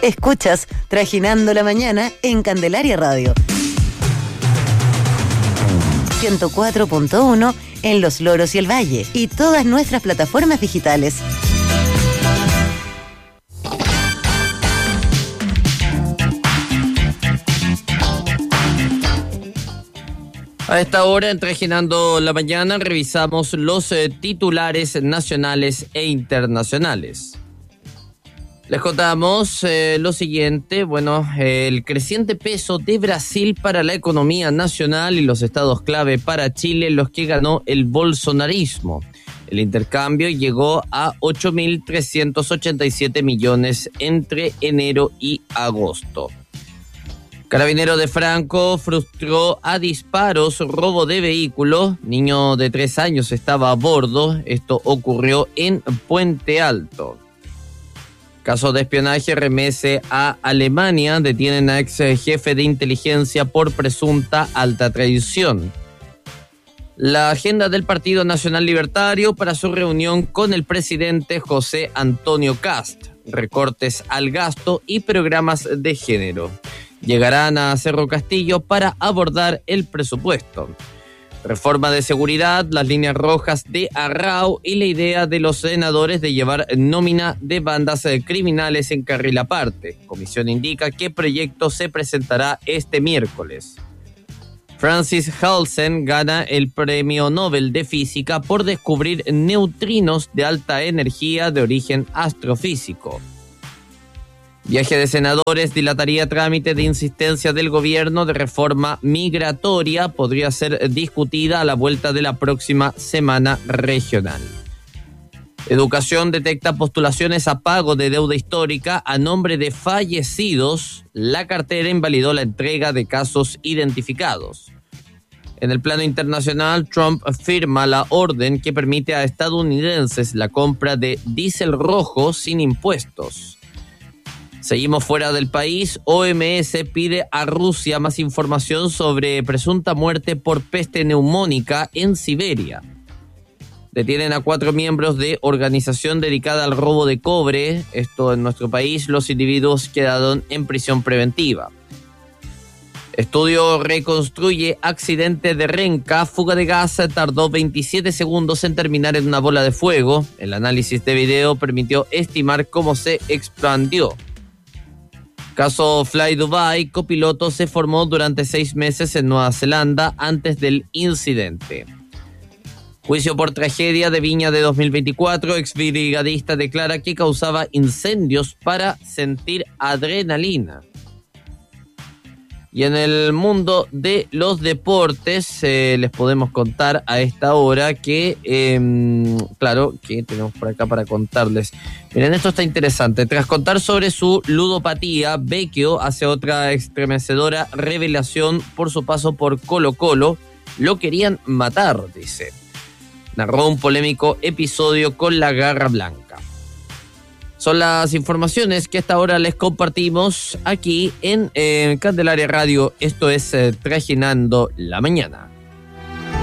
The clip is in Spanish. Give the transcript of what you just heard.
Escuchas Trajinando la Mañana en Candelaria Radio. 104.1 en Los Loros y el Valle y todas nuestras plataformas digitales. A esta hora, en Trajinando la Mañana, revisamos los titulares nacionales e internacionales. Les contamos lo siguiente, el creciente peso de Brasil para la economía nacional y los estados clave para Chile, los que ganó el bolsonarismo. El intercambio llegó a 8.387 millones entre enero y agosto. Carabinero de Franco frustró a disparos robo de vehículo. Niño de 3 años estaba a bordo. Esto ocurrió en Puente Alto. Caso de espionaje remece a Alemania. Detienen a ex jefe de inteligencia por presunta alta traición. La agenda del Partido Nacional Libertario para su reunión con el presidente José Antonio Kast. Recortes al gasto y programas de género. Llegarán a Cerro Castillo para abordar el presupuesto. Reforma de seguridad, las líneas rojas de Arrau y la idea de los senadores de llevar nómina de bandas criminales en carril aparte. Comisión indica qué proyecto se presentará este miércoles. Francis Halsen gana el Premio Nobel de Física por descubrir neutrinos de alta energía de origen astrofísico. Viaje de senadores dilataría trámite de insistencia del gobierno de reforma migratoria. Podría ser discutida a la vuelta de la próxima semana regional. Educación detecta postulaciones a pago de deuda histórica a nombre de fallecidos. La cartera invalidó la entrega de casos identificados. En el plano internacional, Trump firma la orden que permite a estadounidenses la compra de diésel rojo sin impuestos. Seguimos fuera del país. OMS pide a Rusia más información sobre presunta muerte por peste neumónica en Siberia. Detienen a 4 miembros de organización dedicada al robo de cobre. Esto en nuestro país. Los individuos quedaron en prisión preventiva. Estudio reconstruye accidente de Renca. Fuga de gas tardó 27 segundos en terminar en una bola de fuego. El análisis de video permitió estimar cómo se expandió. Caso Fly Dubai, copiloto se formó durante 6 meses en Nueva Zelanda antes del incidente. Juicio por tragedia de Viña de 2024, exbrigadista declara que causaba incendios para sentir adrenalina. Y en el mundo de los deportes les podemos contar a esta hora que, que tenemos por acá para contarles. Miren, esto está interesante. Tras contar sobre su ludopatía, Vecchio hace otra estremecedora revelación por su paso por Colo-Colo. Lo querían matar, dice. Narró un polémico episodio con la Garra Blanca. Son las informaciones que hasta ahora les compartimos aquí en Candelaria Radio. Esto es Trajinando la Mañana.